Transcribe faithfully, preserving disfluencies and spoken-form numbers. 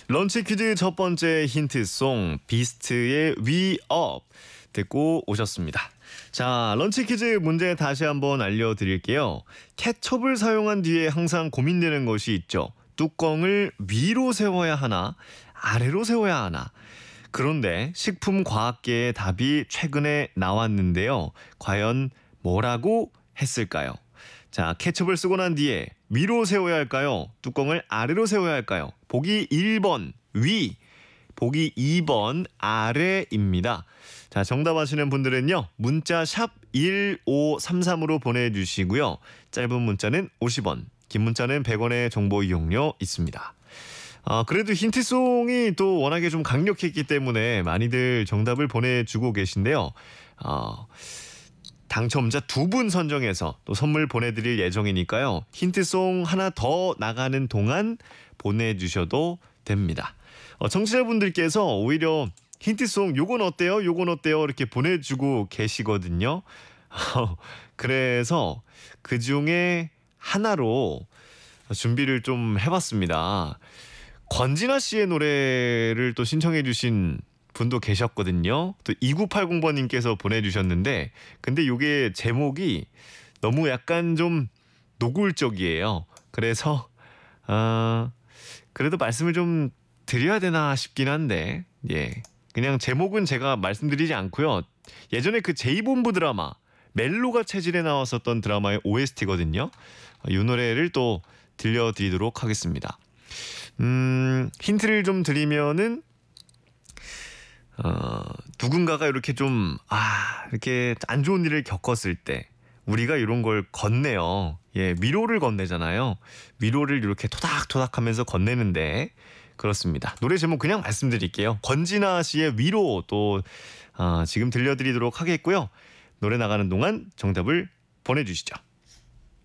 런치 퀴즈 첫 번째 힌트송 비스트의 We Up 듣고 오셨습니다. 자, 런치 퀴즈 문제 다시 한번 알려드릴게요. 케첩을 사용한 뒤에 항상 고민되는 것이 있죠. 뚜껑을 위로 세워야 하나 아래로 세워야 하나. 그런데 식품과학계의 답이 최근에 나왔는데요. 과연 뭐라고 했을까요? 자, 케첩을 쓰고 난 뒤에 위로 세워야 할까요? 뚜껑을 아래로 세워야 할까요? 보기 일 번 위, 보기 이 번 아래입니다. 자, 정답 아시는 분들은요. 문자 샵 일오삼삼으로 보내주시고요. 짧은 문자는 오십 원, 긴 문자는 백 원의 정보 이용료 있습니다. 아, 그래도 힌트송이 또 워낙에 좀 강력했기 때문에 많이들 정답을 보내주고 계신데요. 어, 당첨자 두 분 선정해서 또 선물 보내드릴 예정이니까요. 힌트송 하나 더 나가는 동안 보내주셔도 됩니다. 어, 청취자분들께서 오히려 힌트송 요건 어때요? 요건 어때요? 이렇게 보내주고 계시거든요. 그래서 그중에 하나로 준비를 좀 해봤습니다. 권진아 씨의 노래를 또 신청해 주신 분도 계셨거든요. 또 이구팔공 번님께서 보내주셨는데 근데 이게 제목이 너무 약간 좀 노골적이에요. 그래서 어, 그래도 말씀을 좀 드려야 되나 싶긴 한데 예, 그냥 제목은 제가 말씀드리지 않고요. 예전에 그 제이본부 드라마 멜로가 체질에 나왔었던 드라마의 오에스티거든요. 이 노래를 또 들려드리도록 하겠습니다. 음, 힌트를 좀 드리면은 어, 누군가가 이렇게 좀, 아, 이렇게 안 좋은 일을 겪었을 때, 우리가 이런 걸 건네요. 예, 위로를 건네잖아요. 위로를 이렇게 토닥토닥 하면서 건네는데, 그렇습니다. 노래 제목 그냥 말씀드릴게요. 권진아 씨의 위로 또, 어, 지금 들려드리도록 하겠고요. 노래 나가는 동안 정답을 보내주시죠.